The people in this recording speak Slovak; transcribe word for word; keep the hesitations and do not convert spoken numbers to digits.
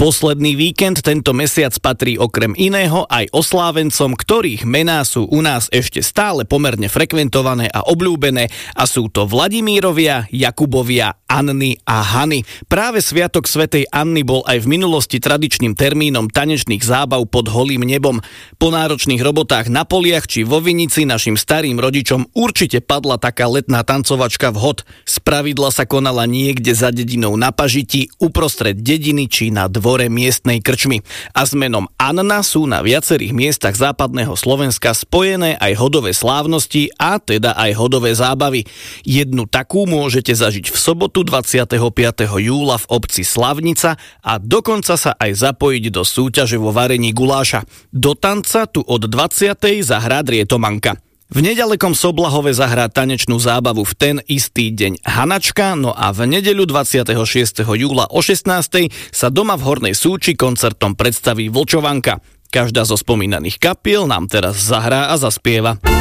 Posledný víkend tento mesiac patrí okrem iného aj oslávencom, ktorých mená sú u nás ešte stále pomerne frekventované a obľúbené a sú to Vladimírovia, Jakubovia, Anny a Hany. Práve sviatok svätej Anny bol aj v minulosti tradičným termínom tanečných zábav pod holým nebom. Po náročných robotách na poliach či vo vinici našim starým rodičom určite padla taká letná tancovačka vhod. Spravidla sa konala niekde za dedinou na pažiti, uprostred dediny či na dvore miestnej krčmy. A s menom Anna sú na viacerých miestach západného Slovenska spojené aj hodové slávnosti a teda aj hodové zábavy. Jednu takú môžete zažiť v sobotu dvadsiateho piateho júla v obci Slavnica a dokonca sa aj zapojiť do súťaže vo varení guláša. Do tanca tu od dvadsiatej zahrá Drietomanka. V nedalekom Soblahove zahrá tanečnú zábavu v ten istý deň Hanačka, no a v nedeľu dvadsiateho šiesteho júla o šestnástej sa doma v Hornej Súči koncertom predstaví Vlčovanka. Každá zo spomínaných kapiel nám teraz zahrá a zaspieva.